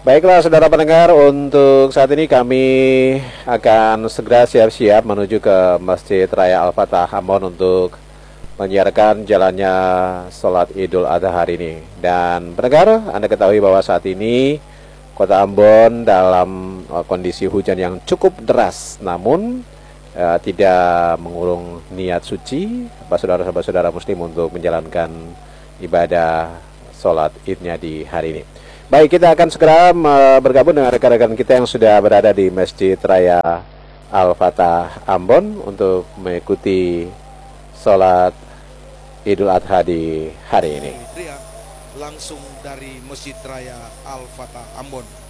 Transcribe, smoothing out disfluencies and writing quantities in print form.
Baiklah saudara pendengar, untuk saat ini kami akan segera siap-siap menuju ke Masjid Raya Al-Fatah Ambon untuk menyiarkan jalannya sholat Idul Adha hari ini. Dan pendengar, Anda ketahui bahwa saat ini Kota Ambon dalam kondisi hujan yang cukup deras, namun tidak mengurung niat suci saudara-saudara muslim untuk menjalankan ibadah sholat idnya di hari ini. Baik, kita akan segera bergabung dengan rekan-rekan kita yang sudah berada di Masjid Raya Al-Fatah Ambon untuk mengikuti sholat Idul Adha di hari ini. Langsung dari Masjid Raya Al-Fatah Ambon.